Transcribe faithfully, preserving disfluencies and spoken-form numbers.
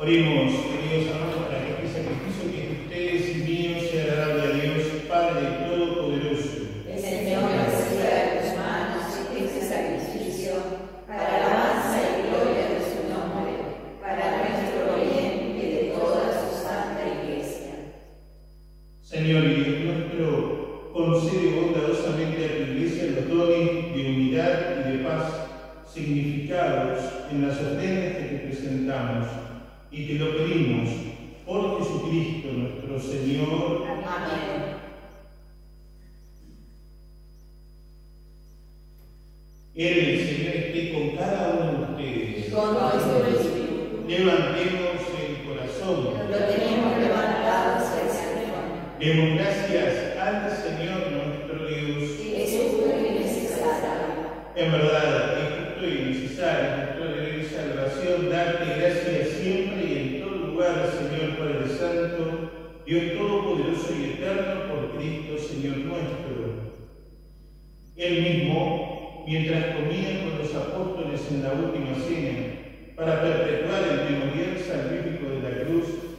Oremos, queridos hermanos, para que este sacrificio que es de ustedes y mío sea agradable a Dios, Padre Todopoderoso. El Señor reciba de tus manos este sacrificio para la alabanza y gloria de su nombre, para nuestro bien y de toda su santa Iglesia. Señor y Dios nuestro, concede bondadosamente a tu Iglesia los dones de unidad y de paz significados en las ofrendas que te presentamos, y te lo pedimos por Jesucristo nuestro Señor. Amén. Él, el Señor, esté con cada uno de ustedes. Con nuestro espíritu. Levantemos el corazón. Lo tenemos levantado hacia el Señor. Demos gracias al Señor nuestro Dios. Es justo y necesario. En verdad, es justo y necesario, nuestro deber y salvación, darte gracias siempre y en todo lugar, Señor Padre Santo, Dios Todopoderoso y Eterno, por Cristo, Señor nuestro. Él mismo, mientras comía con los apóstoles en la última cena, para perpetuar el memorial salvífico de la cruz,